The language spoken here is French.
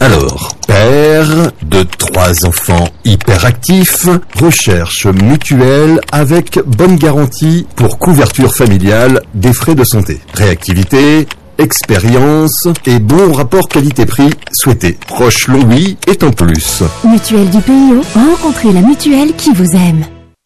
Alors, père de 3 enfants hyperactifs, recherche mutuelle avec bonne garantie pour couverture familiale des frais de santé. Réactivité, expérience et bon rapport qualité-prix souhaité. Roche Longwy est un plus. Mutuelle du PIO, rencontrez la mutuelle qui vous aime.